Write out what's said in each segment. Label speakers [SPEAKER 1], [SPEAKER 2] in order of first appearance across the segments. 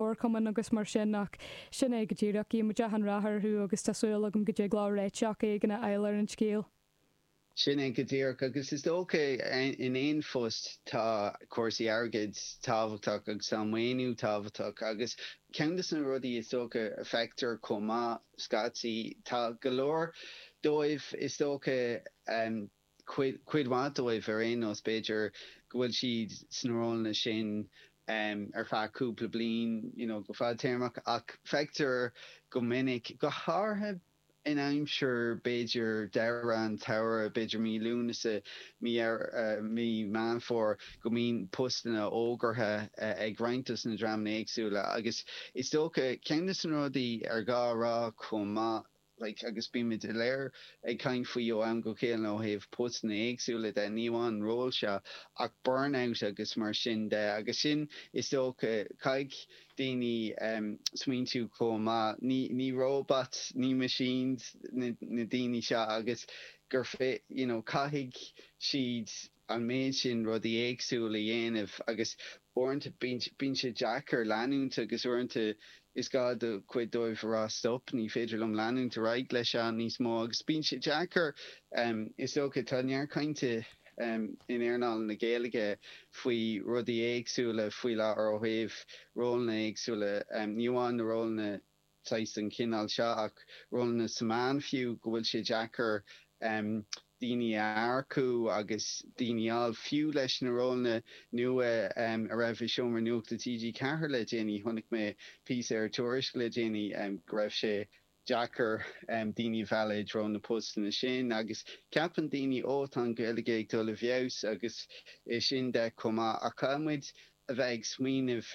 [SPEAKER 1] mór cuman agus mar sin nach sin é go dtíach í mu dehan ratharthú agus tasúil agam go dé glá réiteach é gna eilear an scéal.
[SPEAKER 2] Sin go dtíach agus is dócha in éon fust tá cuasaí airgid tábhachtach agus samhainú tábhachtach agus ceantas na rudaí is dócha effector comá scatsaí tá golóir dóibh is dócha cuidmha dóibh ar aon os beidir gohfuil siad snárónna sin ar feadh cúpla bliain go fad téarmach ach feictear go minic go háirithe in aimsir beidir deran tower beidir mí lúnasa mí man for go mín postana ógartha ag graintas na dramna éagsúla agus is dócha ceannas an rudaí ar gá rá comá agus bí mid léir ag cain faoi ó am go chéal nó héh postna éagsúla de níháin ról se ach burnout agus mar sin de agus sin is dócha caig daoine smaointú comá ní robot ní machines na daoine se agus gur fé caithfidh siad an méid sin rudí éagsúla dhéanamh agus orintanta bíonn sé Jackar leanúnta agus orintanta is gá do chuid dóibh rá stop ní féidir lom leanúnta raig leis an níos mó agus bíonn sé Jackar is dócha tá near cainte in Airnal na Gaeilge faoi rudí éagsúla faoi lá ar ó thaobh rólna éagsúla níháin na rólna sais an cinál seo ach rólna samán fiú go bhfuil sé Jackar daoine aircú agus daoineáil fiú leis na rólna nua a raibh seomar nuachta TG Ceathair le déanaí tháinig mé píos ar tuairisc le déanaí go raibh sé Jackar daoine bheala dro na postana sin agus ceapan daoine ót an Gaeilge ag dul a bheabhs agus é sin de comá a chamuid a bheith ag smaoinemh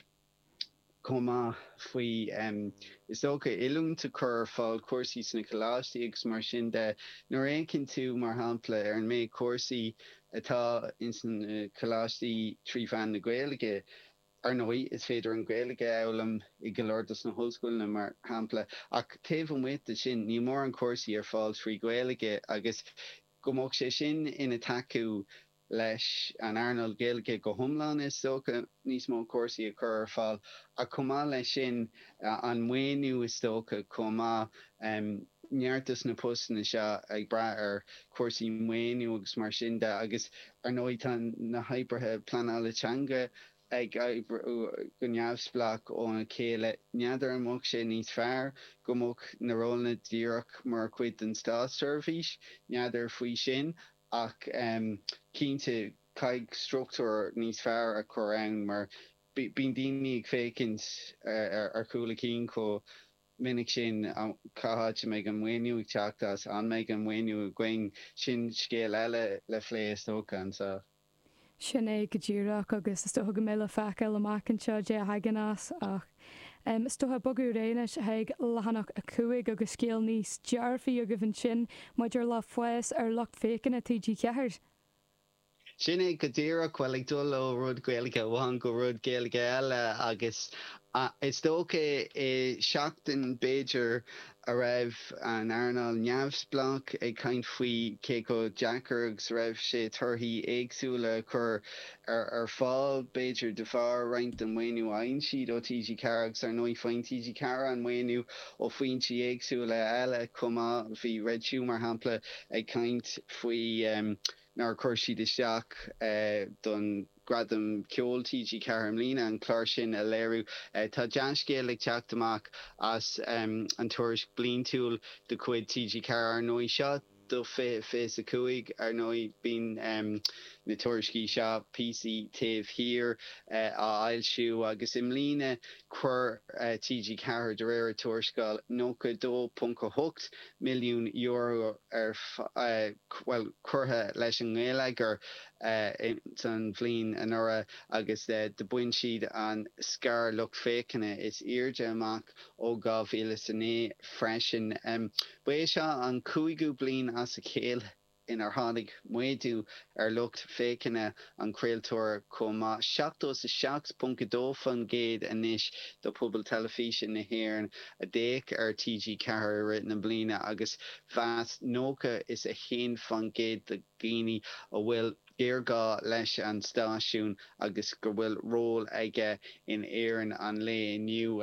[SPEAKER 2] comá faoi is dócha ilúnta chur fáil cuasaí sna coláistí agus mar sin de nuair écinn tú mar hampla ar an méid cuasaí atá in san coláistí trí bhean na Gaeilge ar nói is féidir an Gaeilge eolalam i gcomhlórdas na hoscoilna mar hampla ach taobh an muid sin ní mór an cuasaí ar fáil trí Gaeilge agus go mbeadh sé sin ina taú leis an Airnal Gaeilge go hiomlán is dócha níos mó cuasaí a chur ar fáil a comá lei sin an mhaoinú is dócha comá neartas na postana seo ag bra ar cuasaí mhaoinú agus mar sin de agus ar nói tan na hyperthe Planálatanga ag go neamhsplach óna chéile neadar an mbeadh sé níos fearr go mbeadh na rólna díreach mar chuid an Stát Seirbhís neadar faoi sin ach cínte caig struchtúr níos fearr a chur ann mar bíonn daoine ag fécint ar cúla cín có minic sin caitheáte méid an mhaoinú ag teachtas an méid an mhaoinú going sin scéal eile le phléas tócan sa.
[SPEAKER 1] Sin é go ddíreach agus is tócha go méile feiceil amachchan seo dé haganas ach stotha bogu réinis heag lehanach a cuaig agus scéal níos dearfaí a go bhain sin maidir le foies ar lucht fécin a TG Ceathair.
[SPEAKER 2] Sin é go dtíreach bhfuil ag dul ó rud Gaeilge bhain go rud Gaeilge eile agus is dócha é seachtain beidir a raibh an Airnal neamhsplach ag caint faoi cé go Jackar agus raibh sé torthaí éagsúla chur ar fáil beidir de fearr roinnt an mhaoinú aon siad ó TG Ceathair agus ar nói faoin TG Ceathair an mhaoinú ó faointí éagsúla eile comá bhí réitiú mar hampla ag caint faoi nar chuir siad isteach don gradam ceol TG Ceathair mlína an chláir sin a léirú tá dean scéal ag teacht amach as an tuairisc bliain túil de chuid TG Ceathair ar nói seo do fés a cuaig ar nói bín na tuairiscí seo PC taobh hir a ailsiú agus im lína chuir TG Ceathair de réir a tuairiscáil $2.8 milliún ar curtha leis an ngéileagar san bhliain an ora agus de buin siad an scar lucht fécinne is irde amach ó 2009 freisin. Ba seo an 5 bliain as a chéal in ar tháinig muidú ar lucht fécinne an creaaltóir comá 7.2 fan géad anis do pobal telefísin na hÉireann a déag ar TG Ceathair rit na bliana agus fast nócha is a 1 fan géad de géine a bhfuil Géargá leis an stáisiún agus gur bhfuil ról aige in éireann an le inniu